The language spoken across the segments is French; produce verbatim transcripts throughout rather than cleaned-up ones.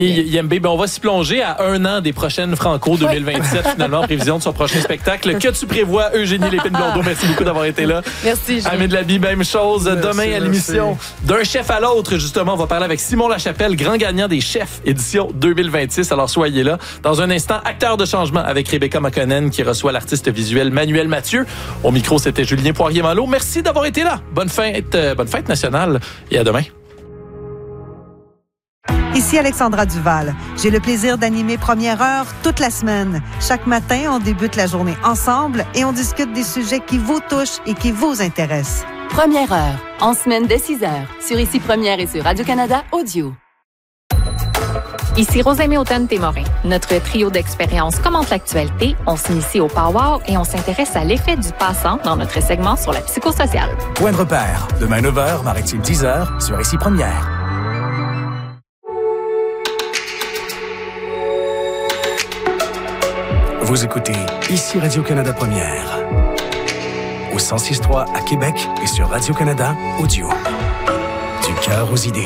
Yembe, ben on va s'y plonger à un an des prochaines Franco deux mille vingt-sept, oui. Finalement, en prévision de son prochain spectacle. Que tu prévois, Eugénie Lépine-Blondeau? Merci beaucoup d'avoir été là. Merci. Aimé Laby, même chose. Merci, demain à l'émission. D'un chef à l'autre, justement, on va parler avec Simon Lachapelle, grand gagnant des chefs, édition deux mille vingt-six. Alors soyez là. Dans un instant, acteur de changement avec Rebecca McConnell qui reçoit l'artiste visuel Manuel Mathieu. Au micro, c'était Julien Poirier-Malo. Merci d'avoir été là. Bonne fête, euh, bonne fête nationale et à demain. Ici Alexandra Duval. J'ai le plaisir d'animer Première Heure toute la semaine. Chaque matin, on débute la journée ensemble et on discute des sujets qui vous touchent et qui vous intéressent. Première Heure, en semaine dès six heures, sur Ici Première et sur Radio-Canada Audio. Ici Rosemée Automne-Témorin. Notre trio d'expériences commente l'actualité, on s'initie au power et on s'intéresse à l'effet du passant dans notre segment sur la psychosociale. Point de repère, demain neuf heures, Maritime dix heures, sur Ici Première. Vous écoutez Ici Radio-Canada Première. Au cent six trois à Québec et sur Radio-Canada Audio. Du cœur aux idées.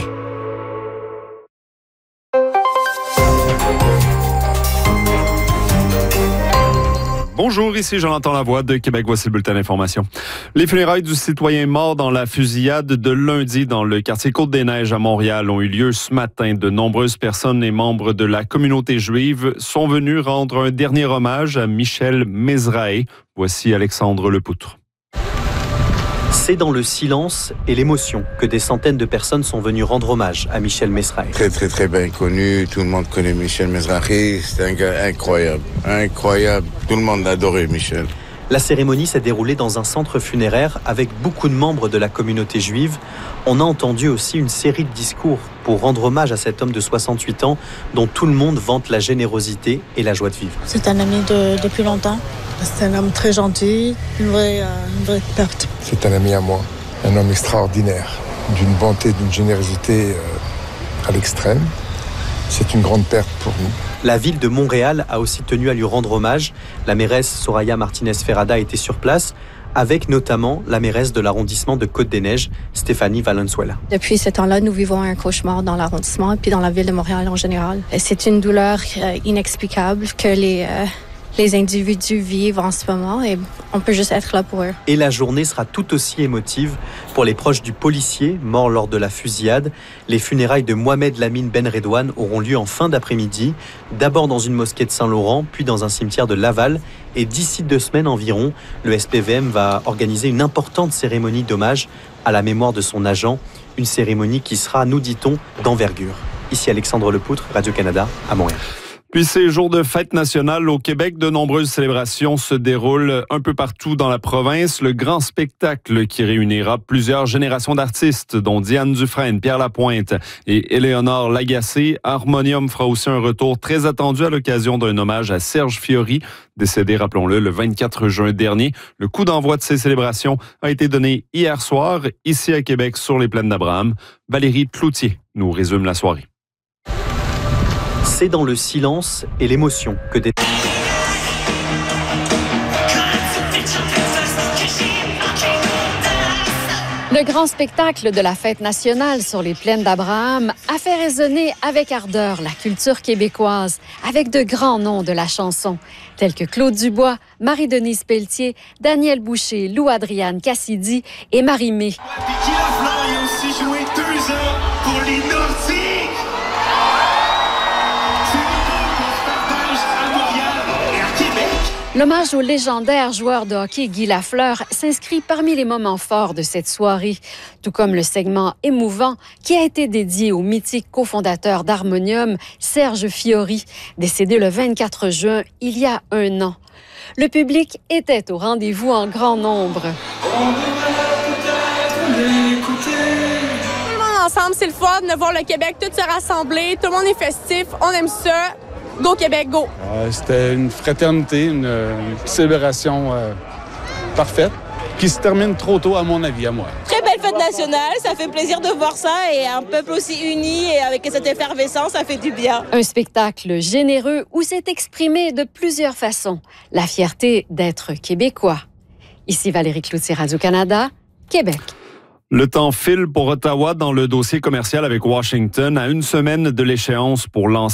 Bonjour, ici Jonathan Lavoie de Québec. Voici le bulletin d'information. Les funérailles du citoyen mort dans la fusillade de lundi dans le quartier Côte-des-Neiges à Montréal ont eu lieu ce matin. De nombreuses personnes et membres de la communauté juive sont venus rendre un dernier hommage à Michel Mezrahi. Voici Alexandre Lepoutre. C'est dans le silence et l'émotion que des centaines de personnes sont venues rendre hommage à Michel Mezrahi. Très, très, très bien connu. Tout le monde connaît Michel Mezrahi. C'est un gars incroyable. Incroyable. Tout le monde adorait Michel. La cérémonie s'est déroulée dans un centre funéraire avec beaucoup de membres de la communauté juive. On a entendu aussi une série de discours pour rendre hommage à cet homme de soixante-huit ans dont tout le monde vante la générosité et la joie de vivre. C'est un ami de, depuis longtemps. C'est un homme très gentil, une vraie, euh, une vraie perte. C'est un ami à moi, un homme extraordinaire, d'une bonté, d'une générosité euh, à l'extrême. C'est une grande perte pour nous. La ville de Montréal a aussi tenu à lui rendre hommage. La mairesse Soraya Martinez-Ferrada était sur place, avec notamment la mairesse de l'arrondissement de Côte-des-Neiges, Stéphanie Valenzuela. Depuis ce temps-là, nous vivons un cauchemar dans l'arrondissement et puis dans la ville de Montréal en général. C'est une douleur euh, inexplicable que les... Euh les individus vivent en ce moment et on peut juste être là pour eux. Et la journée sera tout aussi émotive pour les proches du policier mort lors de la fusillade. Les funérailles de Mohamed Lamine Ben Redouane auront lieu en fin d'après-midi, d'abord dans une mosquée de Saint-Laurent, puis dans un cimetière de Laval. Et d'ici deux semaines environ, le S P V M va organiser une importante cérémonie d'hommage à la mémoire de son agent, une cérémonie qui sera, nous dit-on, d'envergure. Ici Alexandre Lepoutre, Radio-Canada, à Montréal. Puis ces jours de fête nationale au Québec, de nombreuses célébrations se déroulent un peu partout dans la province. Le grand spectacle qui réunira plusieurs générations d'artistes, dont Diane Dufresne, Pierre Lapointe et Éléonore Lagacé. Harmonium fera aussi un retour très attendu à l'occasion d'un hommage à Serge Fiori, décédé, rappelons-le, le vingt-quatre juin dernier. Le coup d'envoi de ces célébrations a été donné hier soir, ici à Québec, sur les plaines d'Abraham. Valérie Cloutier nous résume la soirée. C'est dans le silence et l'émotion que des... Le grand spectacle de la fête nationale sur les plaines d'Abraham a fait résonner avec ardeur la culture québécoise, avec de grands noms de la chanson, tels que Claude Dubois, Marie-Denise Pelletier, Daniel Boucher, Lou-Adriane Cassidy et Marie-Mé. L'hommage au légendaire joueur de hockey Guy Lafleur s'inscrit parmi les moments forts de cette soirée, tout comme le segment émouvant qui a été dédié au mythique cofondateur d'Harmonium, Serge Fiori, décédé le vingt-quatre juin il y a un an. Le public était au rendez-vous en grand nombre. Ensemble, c'est le fun de voir le Québec tout se rassembler, tout le monde est festif, on aime ça. Go Québec, go! Euh, c'était une fraternité, une, une célébration euh, parfaite qui se termine trop tôt, à mon avis, à moi. Très belle fête nationale, ça fait plaisir de voir ça et un peuple aussi uni et avec cette effervescence, ça fait du bien. Un spectacle généreux où s'est exprimé de plusieurs façons la fierté d'être québécois. Ici Valérie Cloutier, Radio-Canada, Québec. Le temps file pour Ottawa dans le dossier commercial avec Washington à une semaine de l'échéance pour lancer